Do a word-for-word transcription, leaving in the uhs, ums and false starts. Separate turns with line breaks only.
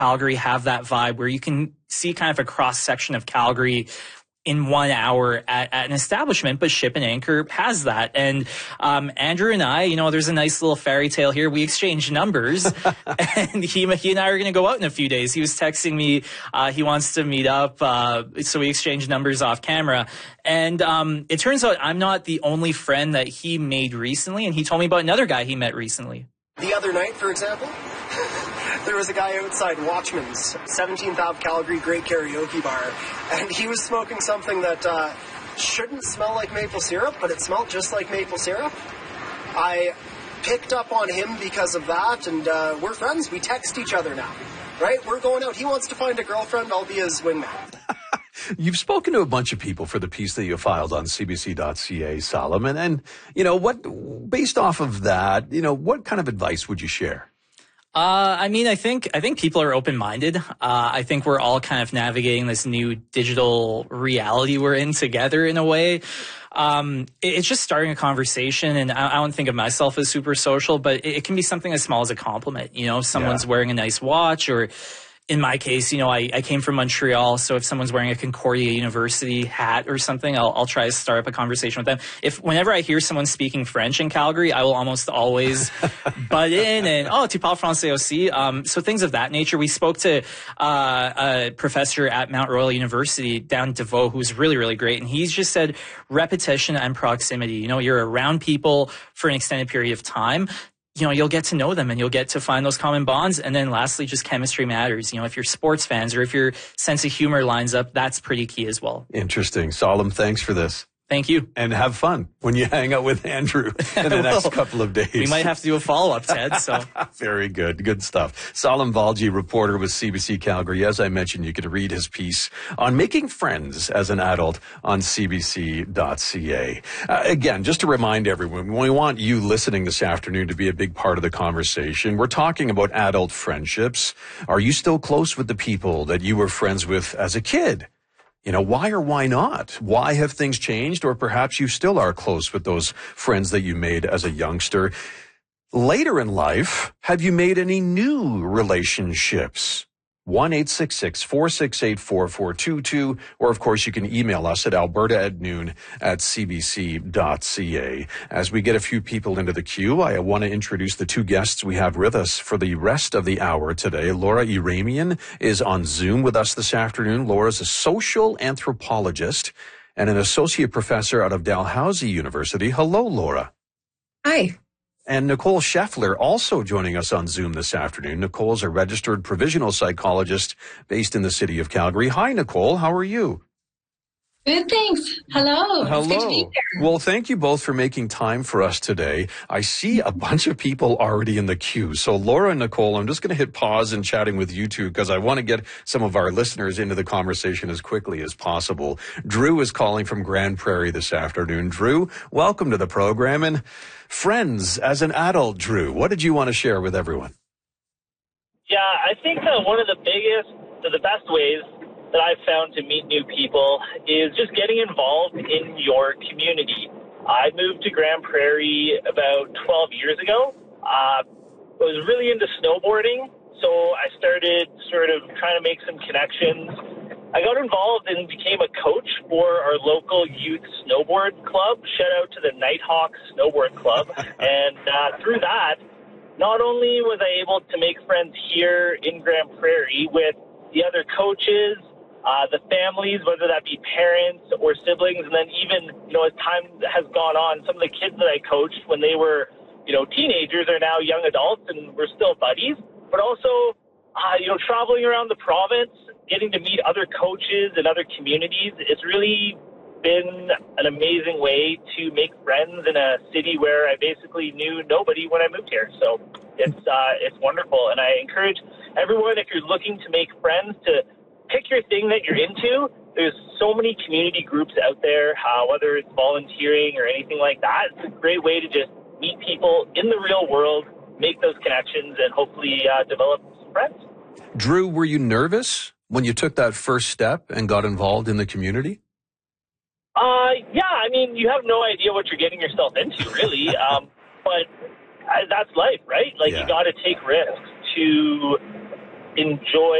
Calgary have that vibe where you can see kind of a cross section of Calgary in one hour at, at an establishment, but Ship and Anchor has that. And um, Andrew and I, you know, there's a nice little fairy tale here. We exchanged numbers, and he, he and I are going to go out in a few days. He was texting me. Uh, he wants to meet up. Uh, so we exchanged numbers off camera. And um, it turns out I'm not the only friend that he made recently. And he told me about another guy he met recently.
The other night, for example, there was a guy outside Watchman's, seventeenth Avenue Calgary, great karaoke bar, and he was smoking something that uh, shouldn't smell like maple syrup, but it smelled just like maple syrup. I picked up on him because of that, and uh, we're friends. We text each other now, right? We're going out. He wants to find a girlfriend. I'll be his wingman.
You've spoken to a bunch of people for the piece that you filed on C B C dot C A, Solomon, and, you know, what, based off of that, you know, what kind of advice would you share?
Uh, I mean, I think, I think people are open-minded. Uh, I think we're all kind of navigating this new digital reality we're in together in a way. Um, it, it's just starting a conversation, and I, I don't think of myself as super social, but it, it can be something as small as a compliment. You know, if someone's yeah. wearing a nice watch, or in my case, you know, I, I came from Montreal, so if someone's wearing a Concordia University hat or something, I'll, I'll try to start up a conversation with them. If whenever I hear someone speaking French in Calgary, I will almost always butt in and, oh, tu parles français aussi? Um, so things of that nature. We spoke to uh, a professor at Mount Royal University down in Devoe who's really, really great, and he's just said repetition and proximity. You know, you're around people for an extended period of time. You know, you'll get to know them and you'll get to find those common bonds. And then lastly, just chemistry matters. You know, if you're sports fans or if your sense of humor lines up, that's pretty key as well.
Interesting. Solemn, thanks for this.
Thank you.
And have fun when you hang out with Andrew in the next couple of days.
We might have to do a follow-up, Ted. So
Very good. Good stuff. Solemn Valji, reporter with C B C Calgary. As I mentioned, you can read his piece on making friends as an adult on C B C dot C A. Uh, again, just to remind everyone, we want you listening this afternoon to be a big part of the conversation. We're talking about adult friendships. Are you still close with the people that you were friends with as a kid? You know, why or why not? Why have things changed? Or perhaps you still are close with those friends that you made as a youngster. Later in life, have you made any new relationships? one eight six six, four six eight, four four two two. Or, of course, you can email us at alberta at noon at c b c dot c a. As we get a few people into the queue, I want to introduce the two guests we have with us for the rest of the hour today. Laura Iramian is on Zoom with us this afternoon. Laura's a social anthropologist and an associate professor out of Dalhousie University. Hello, Laura.
Hi.
And Nicole Scheffler also joining us on Zoom this afternoon. Nicole's a registered provisional psychologist based in the city of Calgary. Hi, Nicole. How are you?
Good, thanks. Hello.
Hello.
It's good to be here.
Well, thank you both for making time for us today. I see a bunch of people already in the queue. So, Laura and Nicole, I'm just going to hit pause in chatting with you two because I want to get some of our listeners into the conversation as quickly as possible. Drew is calling from Grand Prairie this afternoon. Drew, welcome to the program. And friends, as an adult, Drew, what did you want to share with everyone?
Yeah, I think that one of the biggest, the best ways that I've found to meet new people is just getting involved in your community. I moved to Grand Prairie about twelve years ago. Uh, I was really into snowboarding, so I started sort of trying to make some connections. I got involved and became a coach for our local youth snowboard club. Shout out to the Nighthawk Snowboard Club. And uh, through that, not only was I able to make friends here in Grand Prairie with the other coaches, Uh, the families, whether that be parents or siblings, and then even, you know, as time has gone on, some of the kids that I coached when they were, you know, teenagers are now young adults and we're still buddies. But also, uh, you know, traveling around the province, getting to meet other coaches and other communities, it's really been an amazing way to make friends in a city where I basically knew nobody when I moved here. So it's uh, it's wonderful, and I encourage everyone, if you're looking to make friends, to pick your thing that you're into. There's so many community groups out there, uh, whether it's volunteering or anything like that. It's a great way to just meet people in the real world, make those connections, and hopefully uh, develop some friends.
Drew, were you nervous when you took that first step and got involved in the community?
Uh, yeah, I mean, you have no idea what you're getting yourself into, really. um, but uh, that's life, right? Like,
yeah.
You got to take risks to enjoy